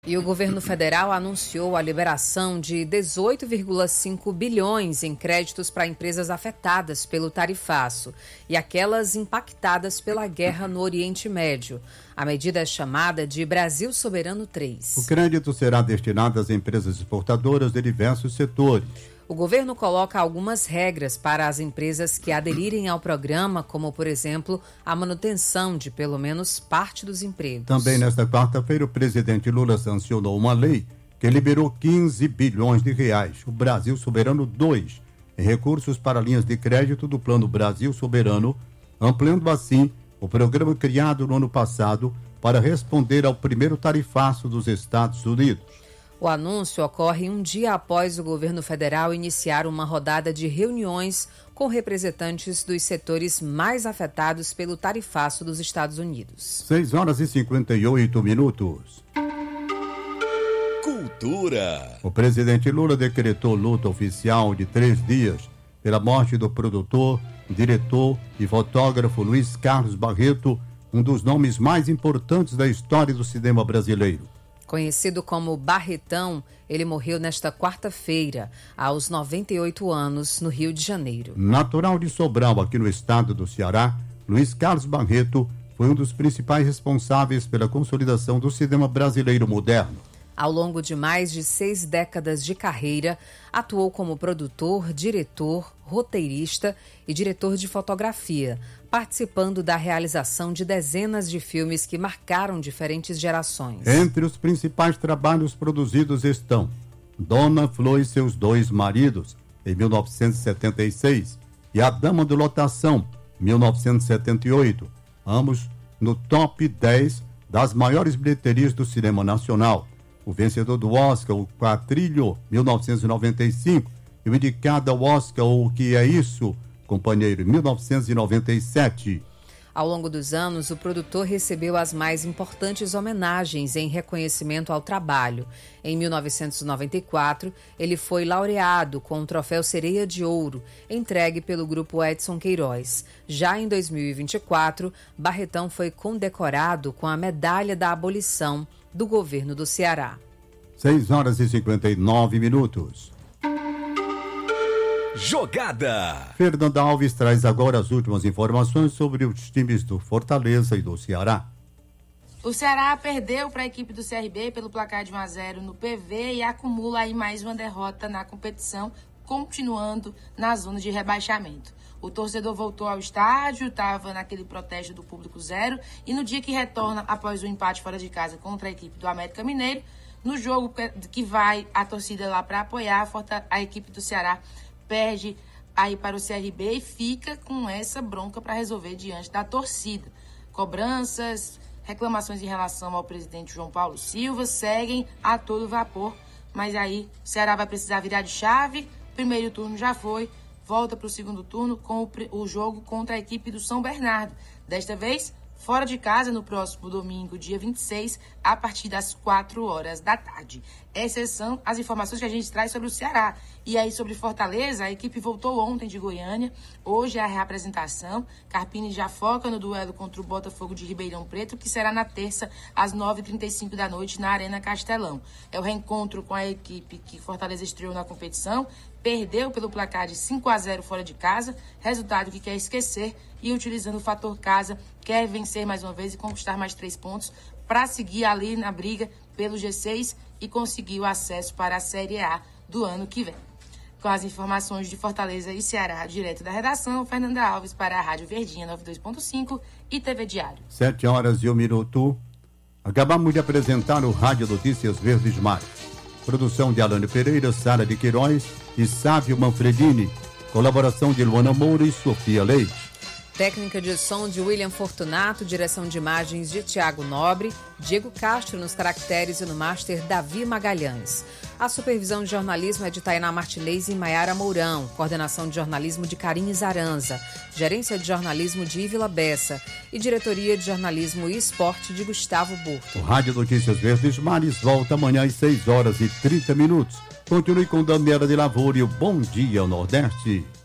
E o governo federal anunciou a liberação de 18,5 bilhões em créditos para empresas afetadas pelo tarifaço e aquelas impactadas pela guerra no Oriente Médio. A medida é chamada de Brasil Soberano 3. O crédito será destinado às empresas exportadoras de diversos setores. O governo coloca algumas regras para as empresas que aderirem ao programa, como, por exemplo, a manutenção de pelo menos parte dos empregos. Também nesta quarta-feira, o presidente Lula sancionou uma lei que liberou 15 bilhões de reais, o Brasil Soberano 2, em recursos para linhas de crédito do Plano Brasil Soberano, ampliando assim o programa criado no ano passado para responder ao primeiro tarifaço dos Estados Unidos. O anúncio ocorre um dia após o governo federal iniciar uma rodada de reuniões com representantes dos setores mais afetados pelo tarifaço dos Estados Unidos. 6h58. Cultura. O presidente Lula decretou luta oficial de 3 dias pela morte do produtor, diretor e fotógrafo Luiz Carlos Barreto, um dos nomes mais importantes da história do cinema brasileiro. Conhecido como Barretão, ele morreu nesta quarta-feira, aos 98 anos, no Rio de Janeiro. Natural de Sobral, aqui no estado do Ceará, Luiz Carlos Barreto foi um dos principais responsáveis pela consolidação do cinema brasileiro moderno. Ao longo de mais de 6 décadas de carreira, atuou como produtor, diretor, roteirista e diretor de fotografia, participando da realização de dezenas de filmes que marcaram diferentes gerações. Entre os principais trabalhos produzidos estão Dona Flor e seus 2 maridos, em 1976, e A Dama do Lotação, 1978, ambos no top 10 das maiores bilheterias do cinema nacional. O vencedor do Oscar, o Quatrilho, 1995, e o indicado ao Oscar, O Que É Isso, companheiro, 1997. Ao longo dos anos, o produtor recebeu as mais importantes homenagens em reconhecimento ao trabalho. Em 1994, ele foi laureado com o troféu Sereia de Ouro, entregue pelo grupo Edson Queiroz. Já em 2024, Barretão foi condecorado com a Medalha da Abolição do governo do Ceará. 6h59. Jogada. Fernanda Alves traz agora as últimas informações sobre os times do Fortaleza e do Ceará. O Ceará perdeu para a equipe do CRB pelo placar de 1-0 no PV e acumula aí mais uma derrota na competição, continuando na zona de rebaixamento. O torcedor voltou ao estádio, estava naquele protesto do público zero e no dia que retorna após o empate fora de casa contra a equipe do América Mineiro, no jogo que vai a torcida lá para apoiar, a equipe do Ceará perde aí para o CRB e fica com essa bronca para resolver diante da torcida. Cobranças, reclamações em relação ao presidente João Paulo Silva seguem a todo vapor, mas aí o Ceará vai precisar virar de chave. Primeiro turno já foi, volta para o segundo turno com o jogo contra a equipe do São Bernardo. Desta vez, fora de casa, no próximo domingo, dia 26, a partir das 4h da tarde. Essas são as informações que a gente traz sobre o Ceará. E aí, sobre Fortaleza, a equipe voltou ontem de Goiânia. Hoje é a reapresentação. Carpini já foca no duelo contra o Botafogo de Ribeirão Preto, que será na terça, às 9h35 da noite, na Arena Castelão. É o reencontro com a equipe que Fortaleza estreou na competição. Perdeu pelo placar de 5-0 fora de casa, resultado que quer esquecer, e utilizando o fator casa, quer vencer mais uma vez e conquistar mais 3 pontos para seguir ali na briga pelo G6 e conseguir o acesso para a Série A do ano que vem. Com as informações de Fortaleza e Ceará, direto da redação, Fernanda Alves para a Rádio Verdinha 92.5 e TV Diário. 7h01. Acabamos de apresentar o Rádio Notícias Verdes Mares. Produção de Alane Pereira, Sara de Queiroz e Sávio Manfredini. Colaboração de Luana Moura e Sofia Leite. Técnica de som de William Fortunato, direção de imagens de Tiago Nobre, Diego Castro nos caracteres e no master Davi Magalhães. A supervisão de jornalismo é de Tainá Martinez e Maiara Mourão, coordenação de jornalismo de Karine Zaranza, gerência de jornalismo de Ívila Bessa e diretoria de jornalismo e esporte de Gustavo Burto. O Rádio Notícias Verdes Mares volta amanhã às 6h30. Continue com Daniela de Lavoura e o Bom Dia Nordeste.